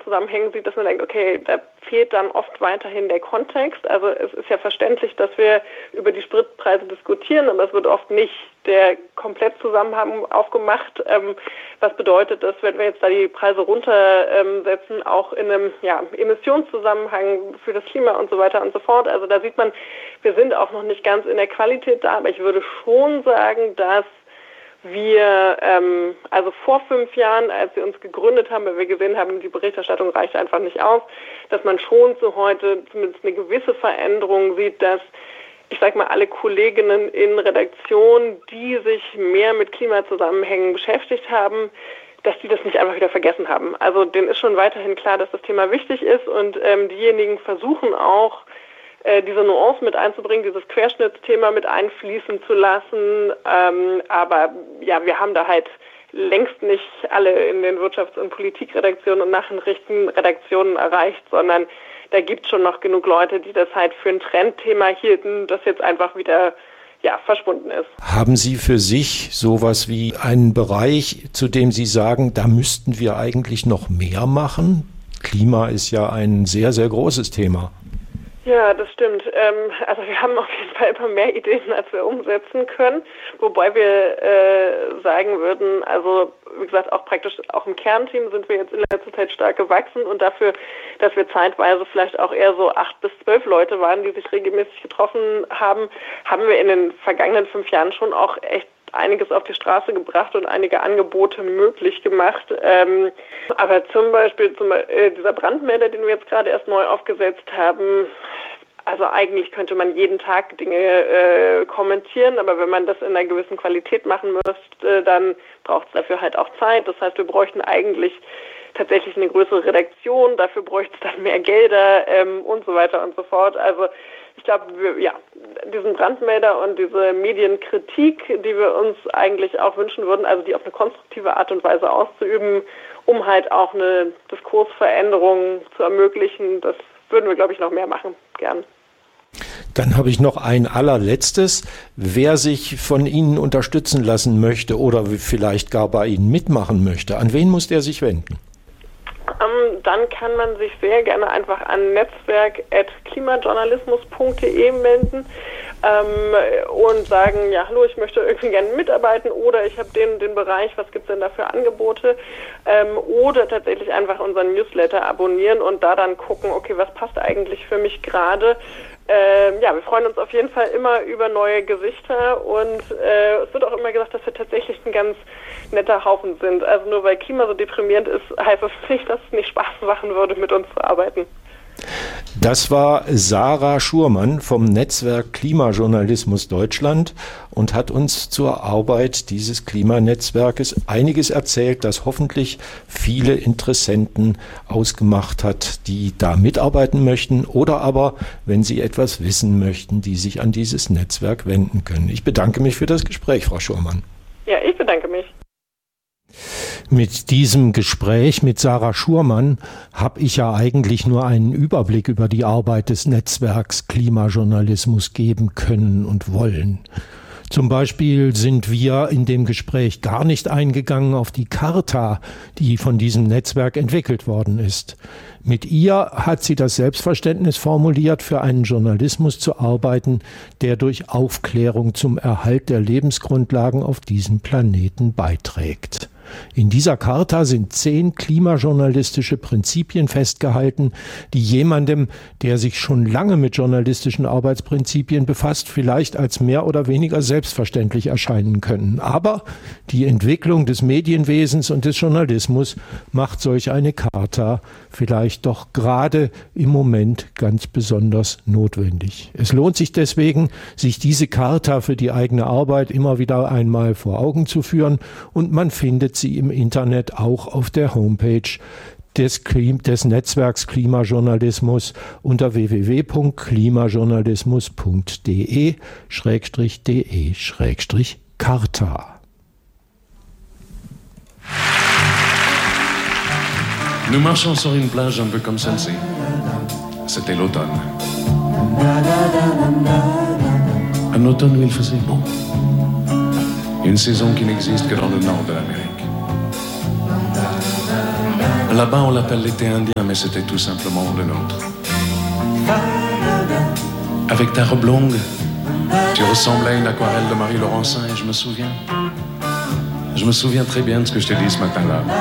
Klimazusammenhängen sieht, dass man denkt, okay, da fehlt dann oft weiterhin der Kontext. Also es ist ja verständlich, dass wir über die Spritpreise diskutieren, aber es wird oft nicht der Komplettzusammenhang aufgemacht. Was bedeutet das, wenn wir jetzt da die Preise runtersetzen, auch in einem Emissionszusammenhang für das Klima und so weiter und so fort. Also da sieht man, wir sind auch noch nicht ganz in der Qualität da, aber ich würde schon sagen, dass wir, also vor 5 Jahren, als wir uns gegründet haben, weil wir gesehen haben, die Berichterstattung reicht einfach nicht aus, dass man schon zu heute zumindest eine gewisse Veränderung sieht, dass, ich sag mal, alle Kolleginnen in Redaktion, die sich mehr mit Klimazusammenhängen beschäftigt haben, dass die das nicht einfach wieder vergessen haben. Also denen ist schon weiterhin klar, dass das Thema wichtig ist und diejenigen versuchen auch, diese Nuance mit einzubringen, dieses Querschnittsthema mit einfließen zu lassen. Aber ja, wir haben da halt längst nicht alle in den Wirtschafts- und Politikredaktionen und Nachrichtenredaktionen erreicht, sondern da gibt es schon noch genug Leute, die das halt für ein Trendthema hielten, das jetzt einfach wieder verschwunden ist. Haben Sie für sich sowas wie einen Bereich, zu dem Sie sagen, da müssten wir eigentlich noch mehr machen? Klima ist ja ein sehr, sehr großes Thema. Ja, das stimmt. Also wir haben auf jeden Fall immer mehr Ideen, als wir umsetzen können. Wobei wir sagen würden, also wie gesagt, auch im Kernteam sind wir jetzt in letzter Zeit stark gewachsen und dafür, dass wir zeitweise vielleicht auch eher so 8 bis 12 Leute waren, die sich regelmäßig getroffen haben, haben wir in den vergangenen 5 Jahren schon auch echt einiges auf die Straße gebracht und einige Angebote möglich gemacht. Aber zum Beispiel dieser Brandmelder, den wir jetzt gerade erst neu aufgesetzt haben, also eigentlich könnte man jeden Tag Dinge kommentieren, aber wenn man das in einer gewissen Qualität machen müsste, dann braucht es dafür halt auch Zeit. Das heißt, wir bräuchten eigentlich tatsächlich eine größere Redaktion, dafür bräuchte es dann mehr Gelder und so weiter und so fort. Also ich glaube, diesen Brandmelder und diese Medienkritik, die wir uns eigentlich auch wünschen würden, also die auf eine konstruktive Art und Weise auszuüben, um halt auch eine Diskursveränderung zu ermöglichen, das würden wir, glaube ich, noch mehr machen, gern. Dann habe ich noch ein allerletztes. Wer sich von Ihnen unterstützen lassen möchte oder vielleicht gar bei Ihnen mitmachen möchte, an wen muss der sich wenden? Dann kann man sich sehr gerne einfach an netzwerk@klimajournalismus.de melden und sagen, ja, hallo, ich möchte irgendwie gerne mitarbeiten oder ich habe den Bereich, was gibt es denn da für Angebote? Oder tatsächlich einfach unseren Newsletter abonnieren und da dann gucken, okay, was passt eigentlich für mich gerade? Wir freuen uns auf jeden Fall immer über neue Gesichter und es wird auch immer gesagt, dass wir tatsächlich ein ganz netter Haufen sind. Also nur weil Klima so deprimierend ist, heißt das nicht, dass es nicht Spaß machen würde, mit uns zu arbeiten. Das war Sarah Schurmann vom Netzwerk Klimajournalismus Deutschland und hat uns zur Arbeit dieses Klimanetzwerkes einiges erzählt, das hoffentlich viele Interessenten ausgemacht hat, die da mitarbeiten möchten oder aber, wenn sie etwas wissen möchten, die sich an dieses Netzwerk wenden können. Ich bedanke mich für das Gespräch, Frau Schurmann. Ja, ich bedanke mich. Mit diesem Gespräch mit Sarah Schurmann habe ich ja eigentlich nur einen Überblick über die Arbeit des Netzwerks Klimajournalismus geben können und wollen. Zum Beispiel sind wir in dem Gespräch gar nicht eingegangen auf die Charta, die von diesem Netzwerk entwickelt worden ist. Mit ihr hat sie das Selbstverständnis formuliert, für einen Journalismus zu arbeiten, der durch Aufklärung zum Erhalt der Lebensgrundlagen auf diesem Planeten beiträgt. In dieser Charta sind 10 klimajournalistische Prinzipien festgehalten, die jemandem, der sich schon lange mit journalistischen Arbeitsprinzipien befasst, vielleicht als mehr oder weniger selbstverständlich erscheinen können. Aber die Entwicklung des Medienwesens und des Journalismus macht solch eine Charta vielleicht doch gerade im Moment ganz besonders notwendig. Es lohnt sich deswegen, sich diese Charta für die eigene Arbeit immer wieder einmal vor Augen zu führen und man findet sie im Internet auch auf der Homepage des Netzwerks Klimajournalismus unter www.klimajournalismus.de/de/Charta. Nous marchons sur une plage un peu comme celle-ci. C'était l'automne. Un automne où il faisait beau. Une saison qui n'existe que dans le nord de l'Amérique. Là-bas, on l'appelle l'été indien, mais c'était tout simplement le nôtre. Avec ta robe longue, tu ressemblais à une aquarelle de Marie Laurencin et je me souviens très bien de ce que je t'ai dit ce matin-là.